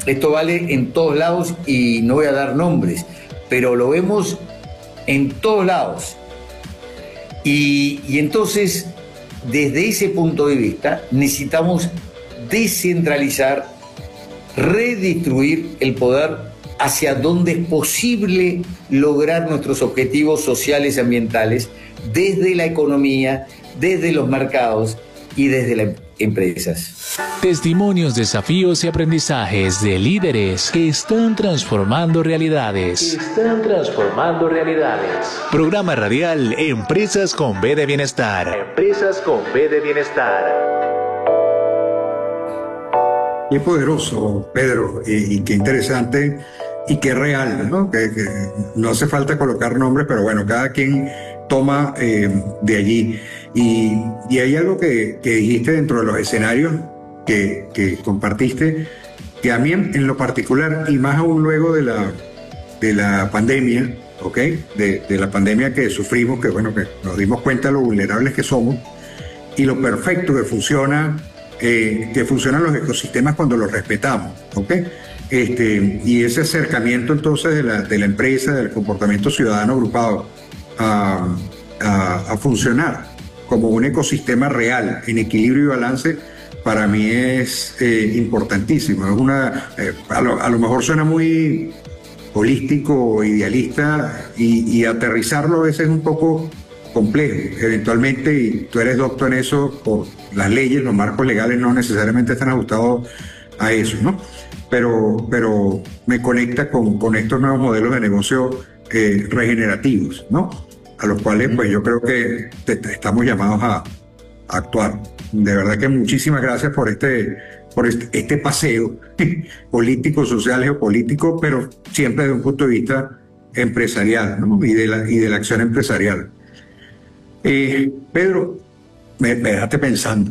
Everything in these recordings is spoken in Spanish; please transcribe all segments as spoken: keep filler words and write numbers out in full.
esto vale en todos lados y no voy a dar nombres, pero lo vemos en todos lados. Y, y entonces, desde ese punto de vista, necesitamos descentralizar, redistribuir el poder hacia donde es posible lograr nuestros objetivos sociales y ambientales, desde la economía, desde los mercados y desde las empresas. Testimonios, desafíos y aprendizajes de líderes que están transformando realidades. Que están transformando realidades. Programa radial Empresas con B de Bienestar. Empresas con B de Bienestar. Qué poderoso, Pedro, y, y qué interesante y qué real, ¿no? Que, que no hace falta colocar nombres, pero bueno, cada quien toma eh, de allí. Y, y hay algo que, que dijiste dentro de los escenarios que, que compartiste, que a mí en, en lo particular, y más aún luego de la, de la pandemia, ¿ok? De, de la pandemia que sufrimos, que bueno, que nos dimos cuenta de lo vulnerables que somos y lo perfecto que funciona, eh, que funcionan los ecosistemas cuando los respetamos, ¿ok? Este, y ese acercamiento entonces de la, de la empresa, del comportamiento ciudadano agrupado a, a, a funcionar como un ecosistema real, en equilibrio y balance, para mí es eh, importantísimo. Es una, eh, a, lo, a lo mejor suena muy holístico, idealista, y, y aterrizarlo a veces es un poco complejo, eventualmente, y tú eres doctor en eso, por las leyes, los marcos legales no necesariamente están ajustados a eso, ¿no? Pero, pero me conecta con, con estos nuevos modelos de negocio eh, regenerativos, ¿no? A los cuales pues yo creo que te, te estamos llamados a, a actuar. De verdad que muchísimas gracias por este, por este, este paseo político, social, geopolítico, pero siempre desde un punto de vista empresarial, ¿no? y, de la, y de la acción empresarial. Eh, Pedro, me, me dejaste pensando.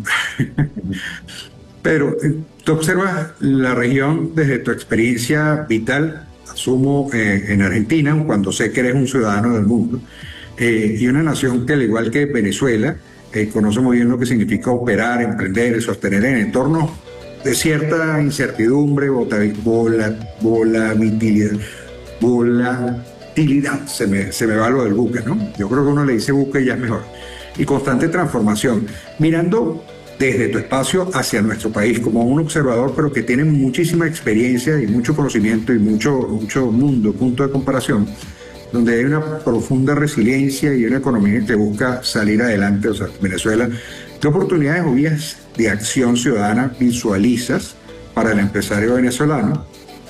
Pedro, tú observas la región desde tu experiencia vital, asumo, eh, en Argentina, cuando sé que eres un ciudadano del mundo, eh, y una nación que, al igual que Venezuela, eh, conoce muy bien lo que significa operar, emprender, sostener en entornos de cierta incertidumbre, volatilidad, volatilidad, volatilidad, se me, se me va lo del buque, ¿no? Yo creo que uno le dice buque y ya es mejor. Y constante transformación. Mirando desde tu espacio hacia nuestro país, como un observador, pero que tiene muchísima experiencia y mucho conocimiento y mucho, mucho mundo, punto de comparación, donde hay una profunda resiliencia y una economía que busca salir adelante, o sea, Venezuela, ¿qué oportunidades o vías de acción ciudadana visualizas para el empresario venezolano?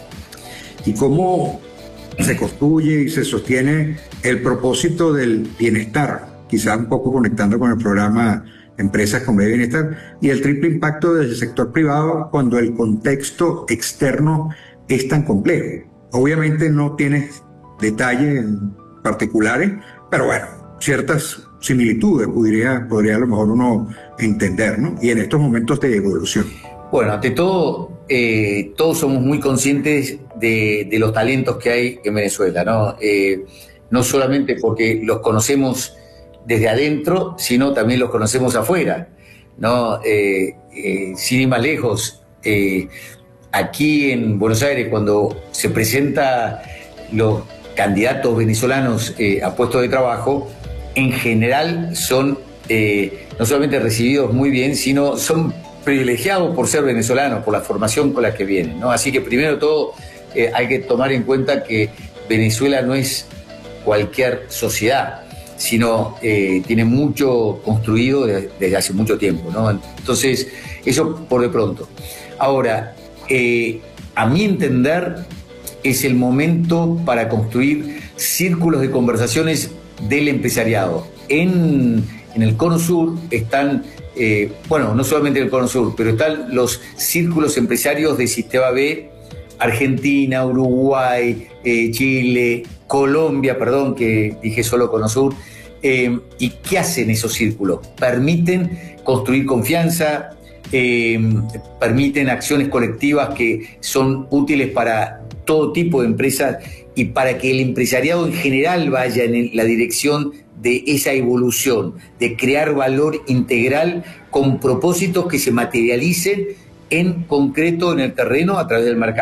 ¿Y cómo se construye y se sostiene el propósito del bienestar? Quizá un poco conectando con el programa Empresas con B de Bienestar, y el triple impacto del sector privado cuando el contexto externo es tan complejo. Obviamente no tienes detalles particulares, pero bueno, ciertas similitudes podría, podría a lo mejor uno entender, ¿no? Y en estos momentos de evolución. Bueno, ante todo, eh, todos somos muy conscientes de, de los talentos que hay en Venezuela, ¿no? Eh, no solamente porque los conocemos desde adentro, sino también los conocemos afuera, ¿no? Eh, eh, sin ir más lejos, eh, aquí en Buenos Aires, cuando se presenta los candidatos venezolanos eh, a puestos de trabajo, en general son eh, no solamente recibidos muy bien, sino son privilegiados por ser venezolanos, por la formación con la que vienen, ¿no? Así que primero de todo eh, hay que tomar en cuenta que Venezuela no es cualquier sociedad, sino eh, tiene mucho construido desde, desde hace mucho tiempo, ¿no? Entonces, eso por de pronto. Ahora, eh, a mi entender, es el momento para construir círculos de conversaciones del empresariado. En, en el Cono Sur están, eh, bueno, no solamente en el Cono Sur, pero están los círculos empresarios de Sistema B, Argentina, Uruguay, eh, Chile, Colombia, perdón, que dije solo Cono Sur. Eh, ¿Y qué hacen esos círculos? Permiten construir confianza, eh, permiten acciones colectivas que son útiles para todo tipo de empresas y para que el empresariado en general vaya en la dirección de esa evolución, de crear valor integral con propósitos que se materialicen en concreto en el terreno a través del mercado.